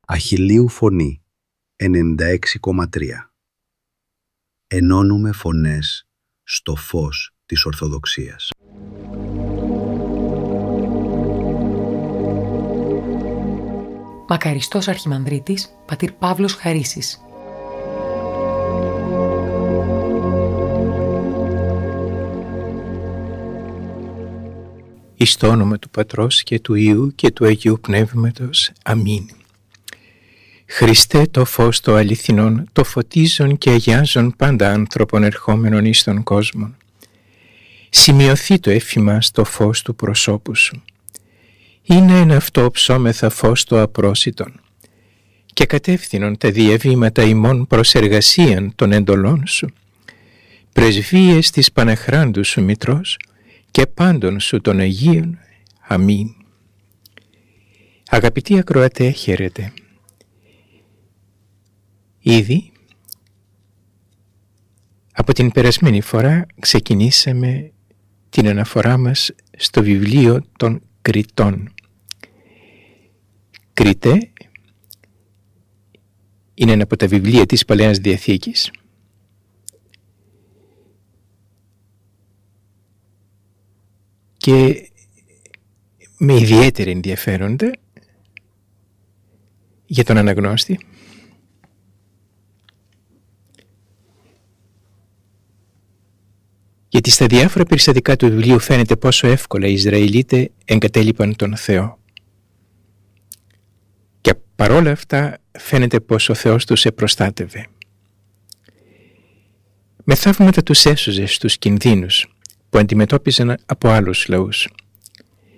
Αχιλλείου φωνή 96,3. Ενώνουμε φωνές στο φως της Ορθοδοξίας. Μακαριστός Αρχιμανδρίτης, πατήρ Παύλος Χαρίσης. Εις το όνομα του Πατρός και του Υιού και του Αγίου Πνεύματος. Αμήν. Χριστέ, το φως το αληθινόν, το φωτίζον και αγιάζον πάντα άνθρωπον ερχόμενον εις τον κόσμο. Σημειωθεί το εφημάς το φως του προσώπου σου. Είναι εν αυτό ψώμεθα φως το απρόσιτον και κατεύθυνον τα διαβήματα ημών προς εργασίαν των εντολών σου. Πρεσβείες της Παναχράντου σου Μητρός και πάντων σου των Αγίων. Αμήν. Αγαπητοί ακροατέ, χαίρετε. Ήδη από την περασμένη φορά ξεκινήσαμε την αναφορά μας στο βιβλίο των Κριτών. Κριτέ είναι ένα από τα βιβλία της Παλαιάς Διαθήκης και με ιδιαίτερη ενδιαφέροντα για τον αναγνώστη. Γιατί στα διάφορα περιστατικά του βιβλίου φαίνεται πόσο εύκολα οι Ισραηλίτες εγκατέλειπαν τον Θεό. Και παρόλα αυτά φαίνεται πως ο Θεός τους επροστάτευε. Με θαύματα τους έσωζε στους κινδύνους που αντιμετώπιζαν από άλλους λαούς.